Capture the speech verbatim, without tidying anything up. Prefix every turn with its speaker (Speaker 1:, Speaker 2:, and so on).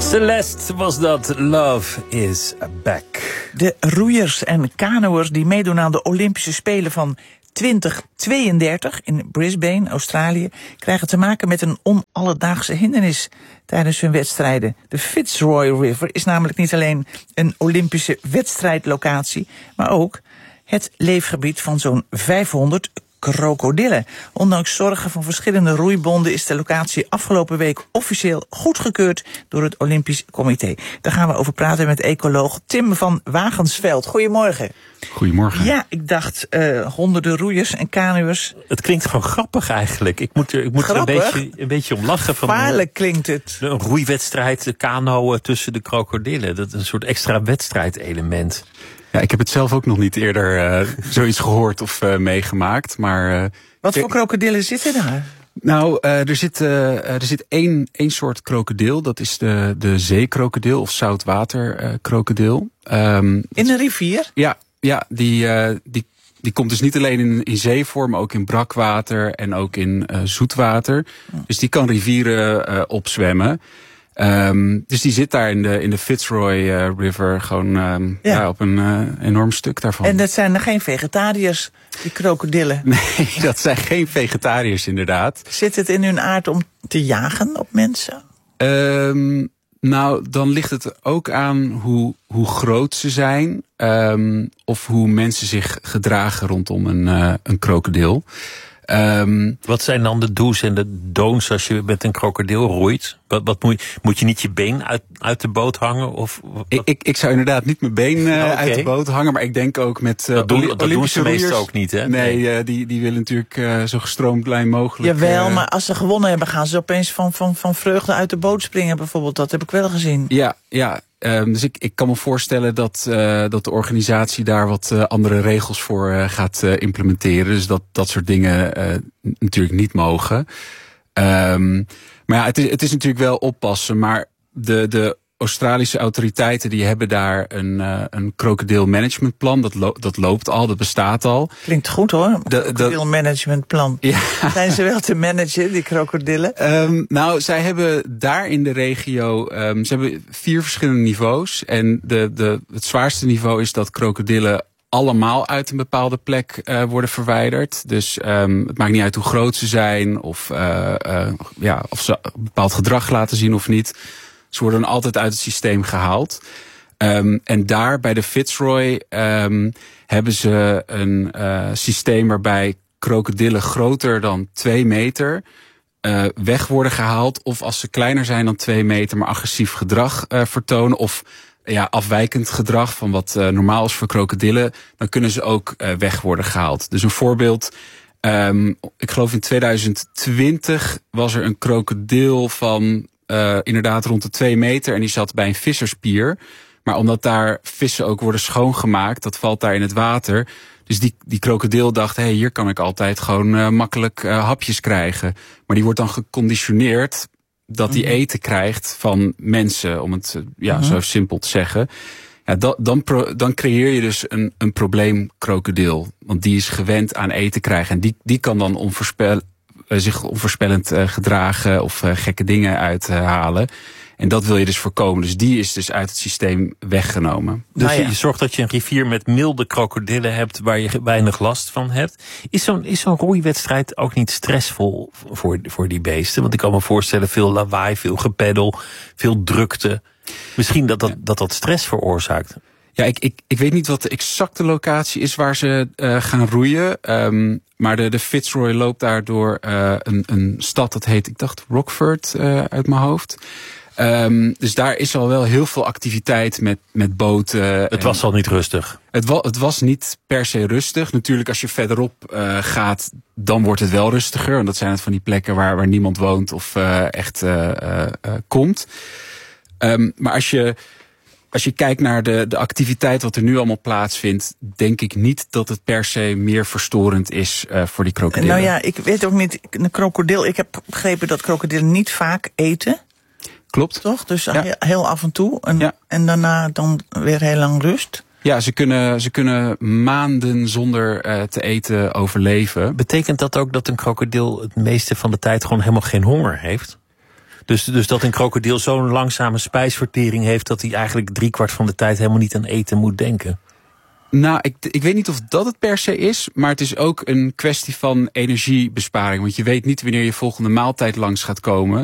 Speaker 1: Celeste was dat. Love is back.
Speaker 2: De roeiers en kanoërs die meedoen aan de Olympische Spelen van twintig tweeëndertig in Brisbane, Australië, krijgen te maken met een onalledaagse hindernis tijdens hun wedstrijden. De Fitzroy River is namelijk niet alleen een Olympische wedstrijdlocatie, maar ook het leefgebied van zo'n vijfhonderd krokodillen. Ondanks zorgen van verschillende roeibonden is de locatie afgelopen week officieel goedgekeurd door het Olympisch Comité. Daar gaan we over praten met ecoloog Tim van Wagensveld. Goedemorgen.
Speaker 3: Goedemorgen.
Speaker 2: Ja, ik dacht uh, honderden roeiers en kanoërs.
Speaker 1: Het klinkt gewoon grappig eigenlijk. Ik moet er, ik moet er een, beetje, een beetje om lachen.
Speaker 2: Gevaarlijk klinkt het.
Speaker 1: Een roeiwedstrijd, de kano tussen de krokodillen. Dat is een soort extra wedstrijdelement.
Speaker 3: Ja, ik heb het zelf ook nog niet eerder uh, zoiets gehoord of uh, meegemaakt. Maar, uh,
Speaker 2: Wat voor krokodillen zitten daar?
Speaker 3: Nou, uh, er zit, uh, er zit één, één soort krokodil. Dat is de, de zeekrokodil of zoutwaterkrokodil. Uh, um,
Speaker 2: in een rivier?
Speaker 3: Ja, ja die, uh, die, die komt dus niet alleen in, in zeevorm, maar ook in brakwater en ook in uh, zoetwater. Oh. Dus die kan rivieren uh, opzwemmen. Um, dus die zit daar in de, in de Fitzroy uh, River gewoon um, ja. Ja, op een uh, enorm stuk daarvan.
Speaker 2: En dat zijn geen vegetariërs, die krokodillen?
Speaker 3: Nee, dat zijn geen vegetariërs inderdaad.
Speaker 2: Zit het in hun aard om te jagen op mensen?
Speaker 3: Um, nou, dan ligt het ook aan hoe, hoe groot ze zijn. Um, of hoe mensen zich gedragen rondom een, uh, een krokodil. Um,
Speaker 1: wat zijn dan de do's en de don'ts als je met een krokodil roeit? Wat, wat moet, je, moet je niet je been uit, uit de boot hangen? Of,
Speaker 3: ik, ik, ik zou inderdaad niet mijn been uh, okay. uit de boot hangen. Maar ik denk ook met uh,
Speaker 1: dat doen, dat doen ze
Speaker 3: roeiers,
Speaker 1: meestal ook niet, hè?
Speaker 3: Nee, uh, die, die willen natuurlijk uh, zo gestroomlijn mogelijk.
Speaker 2: Jawel,
Speaker 3: uh,
Speaker 2: maar als ze gewonnen hebben, gaan ze opeens van, van, van vreugde uit de boot springen bijvoorbeeld. Dat heb ik wel gezien.
Speaker 3: Ja, ja. Um, dus ik, ik kan me voorstellen dat, uh, dat de organisatie daar wat uh, andere regels voor uh, gaat uh, implementeren. Dus dat dat soort dingen uh, natuurlijk niet mogen. Um, maar ja, het is, het is natuurlijk wel oppassen. Maar de, de Australische autoriteiten die hebben daar een, uh, een krokodilmanagementplan. Dat, lo- dat loopt al, dat bestaat al.
Speaker 2: Klinkt goed hoor, krokodilmanagementplan. Ja. Zijn ze wel te managen, die krokodillen?
Speaker 3: Um, nou, zij hebben daar in de regio, um, ze hebben vier verschillende niveaus. En de, de, het zwaarste niveau is dat krokodillen allemaal uit een bepaalde plek uh, worden verwijderd. Dus um, het maakt niet uit hoe groot ze zijn of, uh, uh, ja, of ze een bepaald gedrag laten zien of niet. Ze worden dan altijd uit het systeem gehaald. Um, en daar bij de Fitzroy um, hebben ze een uh, systeem waarbij krokodillen groter dan twee meter uh, weg worden gehaald. Of als ze kleiner zijn dan twee meter, maar agressief gedrag uh, vertonen. Of ja, afwijkend gedrag van wat uh, normaal is voor krokodillen. Dan kunnen ze ook uh, weg worden gehaald. Dus een voorbeeld. Um, ik geloof in tweeduizend twintig was er een krokodil van Uh, inderdaad rond de twee meter en die zat bij een visserspier. Maar omdat daar vissen ook worden schoongemaakt, dat valt daar in het water. Dus die, die krokodil dacht, hé, hey, hier kan ik altijd gewoon uh, makkelijk uh, hapjes krijgen. Maar die wordt dan geconditioneerd dat die mm-hmm. eten krijgt van mensen, om het uh, ja, mm-hmm. zo simpel te zeggen. Ja, dat, dan, pro, dan creëer je dus een, een probleemkrokodil. Want die is gewend aan eten krijgen en die, die kan dan onvoorspel zich onvoorspellend uh, gedragen of uh, gekke dingen uithalen. Uh, en dat wil je dus voorkomen. Dus die is dus uit het systeem weggenomen.
Speaker 1: Dus
Speaker 2: nou ja.
Speaker 1: je zorgt dat je een rivier met milde krokodillen hebt waar je weinig last van hebt. Is zo'n, is zo'n roeiwedstrijd ook niet stressvol voor, voor die beesten? Want ik kan me voorstellen, veel lawaai, veel gepeddel, veel drukte. Misschien dat dat, ja. dat, dat stress veroorzaakt.
Speaker 3: Ja, ik, ik, ik weet niet wat de exacte locatie is waar ze uh, gaan roeien. Um, maar de, de Fitzroy loopt daar door uh, een, een stad, dat heet, ik dacht Rockford uh, uit mijn hoofd. Um, dus daar is al wel heel veel activiteit met, met boten.
Speaker 1: Het was al niet rustig.
Speaker 3: Het, wa, het was niet per se rustig. Natuurlijk, als je verderop uh, gaat, dan wordt het wel rustiger. Want dat zijn het van die plekken waar, waar niemand woont of uh, echt uh, uh, uh, komt. Um, maar als je... Als je kijkt naar de, de activiteit wat er nu allemaal plaatsvindt, denk ik niet dat het per se meer verstorend is uh, voor die krokodillen.
Speaker 2: Nou ja, ik weet ook niet, een krokodil, ik heb begrepen dat krokodillen niet vaak eten.
Speaker 3: Klopt.
Speaker 2: Toch? Dus
Speaker 3: ja.
Speaker 2: heel af en toe. En,
Speaker 3: ja.
Speaker 2: en daarna dan weer heel lang rust.
Speaker 3: Ja, ze kunnen, ze kunnen maanden zonder uh, te eten overleven.
Speaker 1: Betekent dat ook dat een krokodil het meeste van de tijd gewoon helemaal geen honger heeft? Dus, dus dat een krokodil zo'n langzame spijsvertering heeft dat hij eigenlijk driekwart van de tijd helemaal niet aan eten moet denken.
Speaker 3: Nou, ik, ik weet niet of dat het per se is, maar het is ook een kwestie van energiebesparing. Want je weet niet wanneer je volgende maaltijd langs gaat komen.